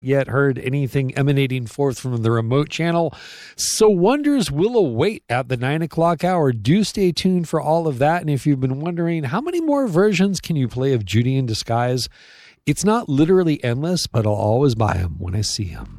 yet heard anything emanating forth from the remote channel. So wonders will await at the 9 o'clock hour. Do stay tuned for all of that. And if you've been wondering, how many more versions can you play of Judy in Disguise? It's not literally endless, but I'll always buy them when I see them.